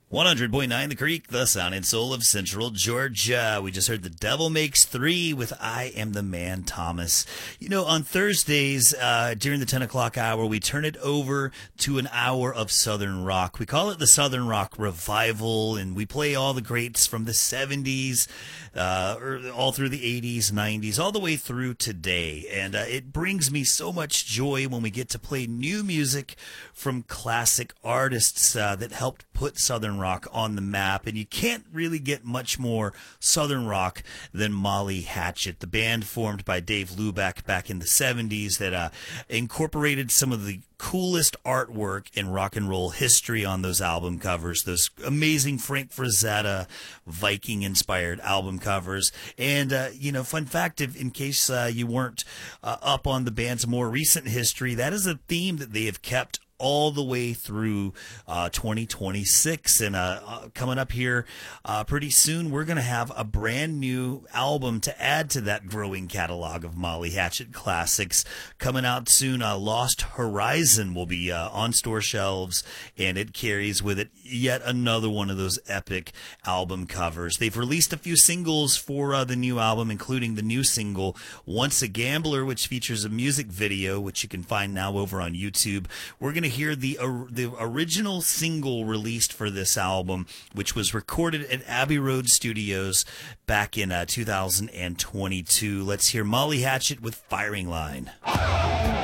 100.9 The Creek, the sound and soul of Central Georgia. We just heard The Devil Makes Three with I Am the Man, Thomas. You know, on Thursdays, during the 10 o'clock hour, we turn it over to an hour of Southern rock. We call it the Southern Rock Revival, and we play all the greats from the 70s, all through the 80s, 90s, all the way through today. And it brings me so much joy when we get to play new music from classic artists that helped put Southern rock on the map, and you can't really get much more Southern rock than Molly Hatchet, the band formed by Dave Luback back in the 70s that incorporated some of the coolest artwork in rock and roll history on those album covers, those amazing Frank Frazetta Viking-inspired album covers. And, fun fact, in case you weren't up on the band's more recent history, that is a theme that they have kept all the way through 2026. And coming up here pretty soon, we're going to have a brand new album to add to that growing catalog of Molly Hatchet classics. Coming out soon, Lost Horizon will be on store shelves, and it carries with it yet another one of those epic album covers. They've released a few singles for the new album, including the new single, Once a Gambler, which features a music video, which you can find now over on YouTube. We're going to hear the original single released for this album, which was recorded at Abbey Road Studios back in 2022. Let's hear Molly Hatchet with Firing Line.